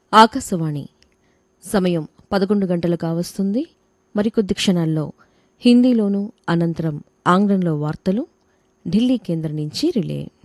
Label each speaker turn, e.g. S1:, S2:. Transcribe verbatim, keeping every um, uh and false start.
S1: ఆకాశవాణి సమయం పదకొండు గంటలు కావస్తుంది. మరికొద్ది క్షణాల్లో హిందీలోనూ అనంతరం ఆంగ్లంలో వార్తలు ఢిల్లీ కేంద్రం నుంచి రిలే.